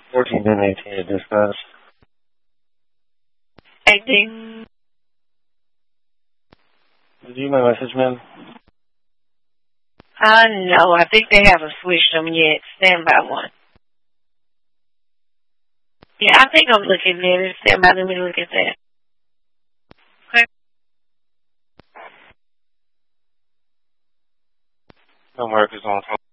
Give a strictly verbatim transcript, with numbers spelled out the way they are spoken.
fourteen ten eighteen to dispatch. eighteen. Did you my message, man? Uh, no, I think they haven't switched them yet. Stand by one. Yeah, I think I'm looking at it. Stand by, let me look at that. Okay. No markers on.